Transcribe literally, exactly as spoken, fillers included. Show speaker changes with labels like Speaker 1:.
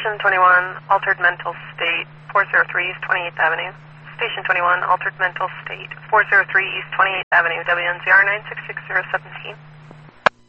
Speaker 1: Station twenty-one, altered mental state, four oh three East twenty-eighth Avenue. Station twenty-one, altered mental state, four oh three East twenty-eighth Avenue, W N Z R nine six six zero seventeen.